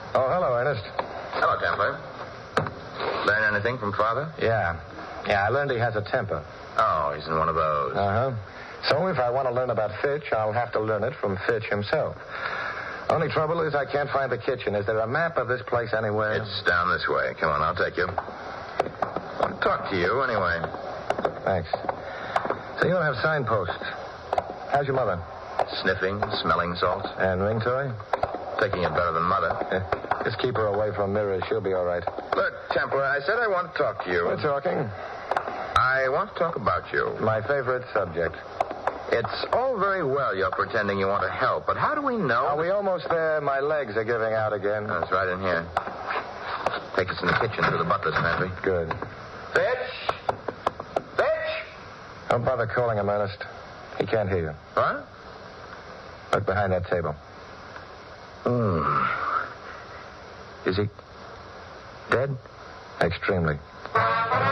Oh, hello, Ernest. Hello, Templar. Learn anything from Father? Yeah, I learned he has a temper. Oh, he's in one of those. Uh-huh. So if I want to learn about Fitch, I'll have to learn it from Fitch himself. Only trouble is I can't find the kitchen. Is there a map of this place anywhere? It's down this way. Come on, I'll take you. I'll talk to you anyway. Thanks. So you don't have signposts. How's your mother? Sniffing, smelling salt. And ring toy? Taking it better than Mother. Just keep her away from mirrors. She'll be all right. Look, Templar, I said I want to talk to you. We're talking. I want to talk about you. My favorite subject. It's all very well you're pretending you want to help, but how do we know? Are we almost there? My legs are giving out again. That's right in here. Take us in the kitchen through the butler's pantry. Good. Fitch! Fitch! Don't bother calling him, Ernest. He can't hear you. What? Look behind that table. Is he dead? Extremely.